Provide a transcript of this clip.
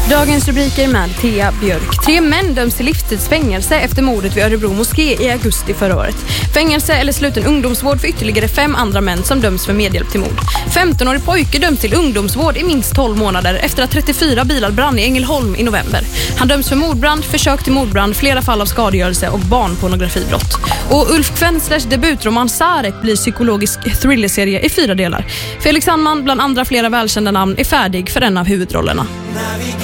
Dagens rubriker med Thea Björk. 3 män döms till livstidsfängelse efter mordet vid Örebro moské i augusti förra året. Fängelse eller sluten ungdomsvård för ytterligare 5 andra män som döms för medhjälp till mord. 15-årig pojke döms till ungdomsvård i minst 12 månader efter att 34 bilar brann i Ängelholm i november. Han döms för mordbrand, försök till mordbrand, flera fall av skadegörelse och barnpornografibrott. Och Ulf Kvenslers debutroman Sarek blir psykologisk thrillerserie i 4 delar. Felix Sandman, bland andra flera välkända namn, är färdig för en av huvudrollerna.